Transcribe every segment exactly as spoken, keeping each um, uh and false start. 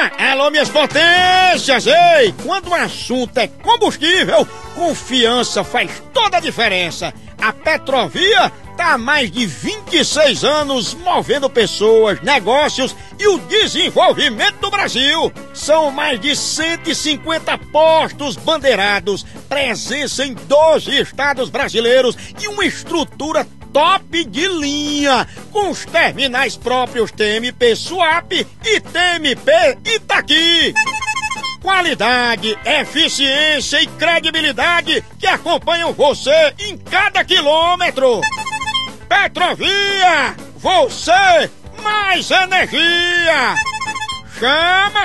Alô, minhas potências! Ei, quando o assunto é combustível, confiança faz toda a diferença. A Petrovia tá há mais de vinte e seis anos movendo pessoas, negócios e o desenvolvimento do Brasil. São mais de cento e cinquenta postos bandeirados, presença em doze estados brasileiros e uma estrutura top de linha, com os terminais próprios T M P Suap e T M P Itaqui. Qualidade, eficiência e credibilidade que acompanham você em cada quilômetro. Petrovia, você mais energia. Chama!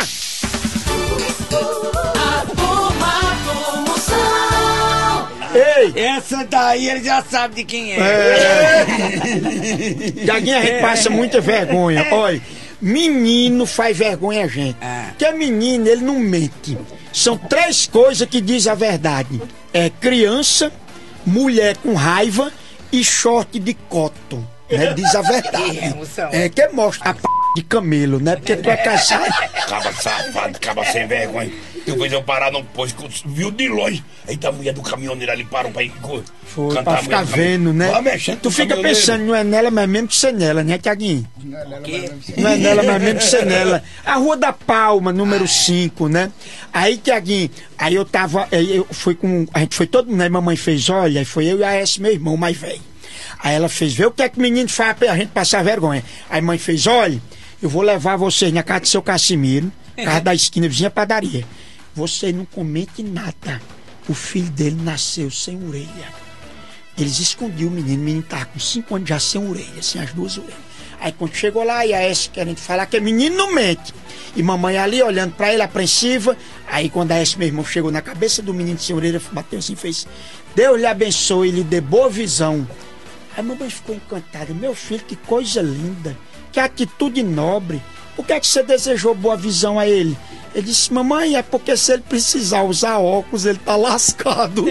Ei! Essa daí ele já sabe de quem é. É. Tiaguinho, a gente passa muita vergonha. Olha, menino faz vergonha a gente. Porque menino, ele não mente. São três coisas que diz a verdade. É criança, mulher com raiva e short de cotton. Né? Diz a verdade. É que mostra a p... de camelo, né? Porque tu é casado. Acaba safado, acaba sem vergonha. Eu fiz eu parar num posto, viu de longe. Eita, a mulher do caminhoneiro ali parou pra ir Foi, pra ficar vendo, né? Tu fica pensando, não é nela, mas mesmo que ser nela, né, Tiaguinho? Não é nela, mas mesmo que ser nela. A Rua da Palma, número cinco, né? Aí, Tiaguinho, aí eu tava, aí eu fui com, a gente foi todo mundo, né? Mamãe fez, olha, aí foi eu e a S, meu irmão, mais velho. Aí ela fez, vê o que é que o menino faz pra gente passar vergonha. Aí a mãe fez, olha, eu vou levar vocês na casa do seu Cassimiro, casa da esquina, vizinha padaria. Você não comente nada. O filho dele nasceu sem orelha. Eles escondiam o menino, o menino tava com cinco anos já sem orelha, sem as duas orelhas. Aí quando chegou lá, e a S querendo falar que o menino não mente. E mamãe ali olhando pra ele, apreensiva. Aí quando a S, meu irmão, chegou na cabeça do menino sem orelha, bateu assim e fez: Deus lhe abençoe e lhe dê boa visão. Aí a mamãe ficou encantada. Meu filho, que coisa linda, que atitude nobre. Por que é que você desejou boa visão a ele? Ele disse, mamãe, é porque se ele precisar usar óculos, ele tá lascado.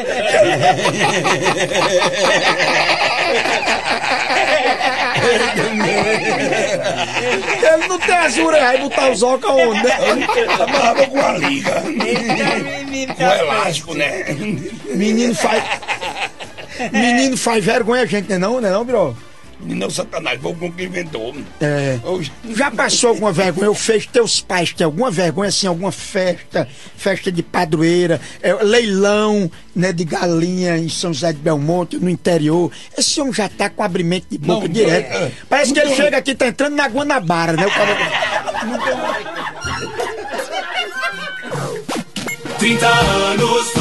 Ele não tem as orelhas, vai botar os óculos aonde, né? Amarrava com a liga. Com elástico, né? Menino faz... Menino faz vergonha a gente, não é não, não é não, bro? Menino é o Satanás, foi o que inventou. É. Já passou alguma vergonha? Eu fiz teus pais ter alguma vergonha, assim, alguma festa, festa de padroeira, é, leilão, né, de galinha em São José de Belmonte, no interior. Esse homem já tá com abrimento de boca não, direto. É, Parece que ele chega aqui, tá entrando na Guanabara, né? O cara... trinta anos